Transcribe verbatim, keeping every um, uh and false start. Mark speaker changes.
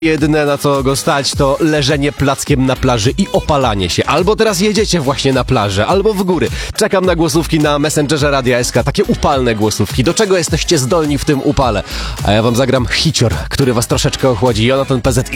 Speaker 1: Jedyne, na co go stać, to leżenie plackiem na plaży i opalanie się. Albo teraz jedziecie właśnie na plażę, albo w góry. Czekam na głosówki na Messengerze Radia S K, takie upalne głosówki. Do czego jesteście zdolni w tym upale? A ja wam zagram hicior, który was troszeczkę ochłodzi. Jonathan P Z